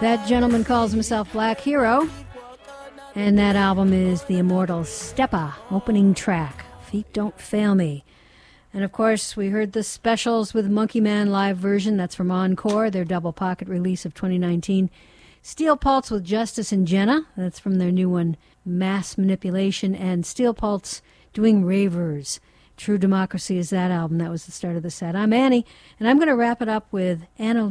That gentleman calls himself Black Hero, and that album is the immortal Stepa, opening track, Feet Don't Fail Me. And of course, we heard the Specials with Monkey Man live version. That's from Encore, their double pocket release of 2019. Steel Pulse with Justice and Jenna. That's from their new one, Mass Manipulation. And Steel Pulse doing Ravers. True Democracy is that album. That was the start of the set. I'm Annie, and I'm going to wrap it up with Anna